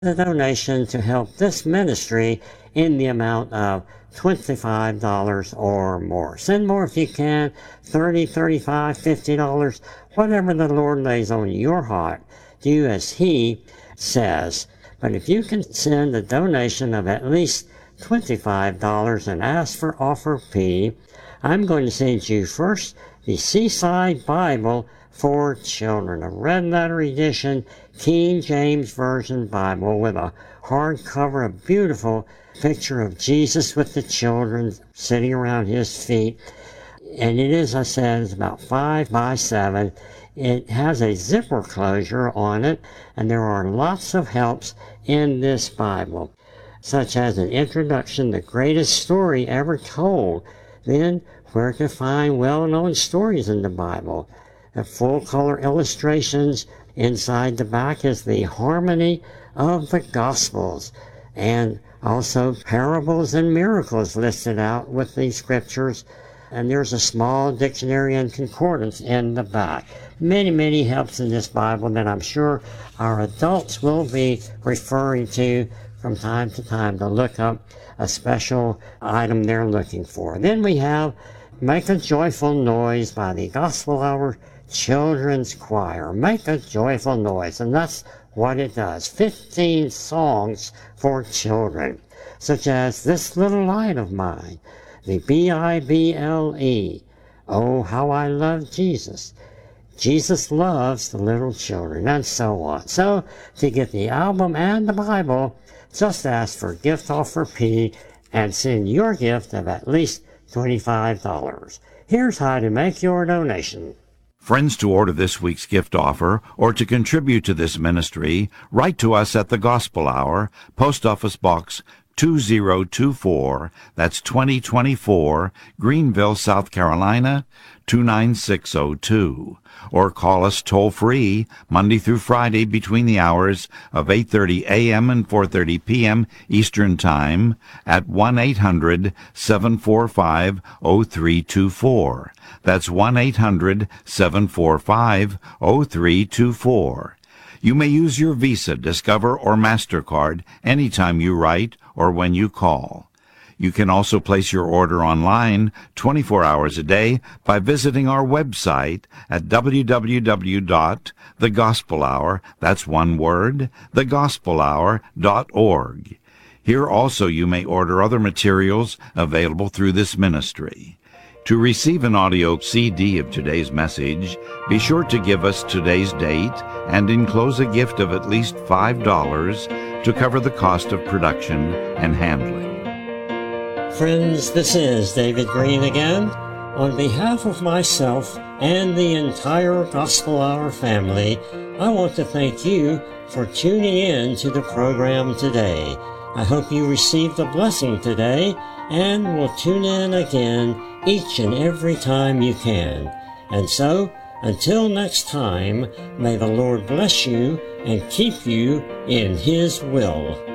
the donation to help this ministry in the amount of $25 or more. Send more if you can, $30, $35, $50, whatever the Lord lays on your heart. Do as He says. But if you can send a donation of at least $25 and ask for offer P, I'm going to send you first the Seaside Bible for Children, a red letter edition King James Version Bible with a hardcover, a beautiful picture of Jesus with the children sitting around His feet. And it is, I said, it's about 5 by 7. It has a zipper closure on it, and there are lots of helps in this Bible, such as an introduction, the greatest story ever told, then where to find well-known stories in the Bible, the full-color illustrations. Inside the back is the harmony of the Gospels, and also parables and miracles listed out with the scriptures. And there's a small dictionary and concordance in the back. Many helps in this Bible that I'm sure our adults will be referring to from time to time to look up a special item they're looking for. Then we have Make a Joyful Noise by the Gospel Hour Children's Choir. Make a joyful noise, and that's what it does. 15 songs for children, such as This Little Light of Mine, the Bible, Oh, How I Love Jesus, Jesus Loves the Little Children, and so on. So, to get the album and the Bible, just ask for Gift Offer P and send your gift of at least $25. Here's how to make your donation. Friends, to order this week's gift offer or to contribute to this ministry, write to us at the Gospel Hour, Post Office Box 2024, that's 2024, Greenville, South Carolina, 29602. Or call us toll-free Monday through Friday between the hours of 8:30 a.m. and 4:30 p.m. Eastern Time at 1-800-745-0324. That's 1-800-745-0324. You may use your Visa, Discover, or MasterCard anytime you write or when you call. You can also place your order online 24 hours a day by visiting our website at www.thegospelhour, that's one word, thegospelhour.org. Here also you may order other materials available through this ministry. To receive an audio CD of today's message, be sure to give us today's date and enclose a gift of at least $5 to cover the cost of production and handling. Friends, this is David Green again. On behalf of myself and the entire Gospel Hour family, I want to thank you for tuning in to the program today. I hope you received a blessing today and will tune in again each and every time you can. And so, until next time, may the Lord bless you and keep you in His will.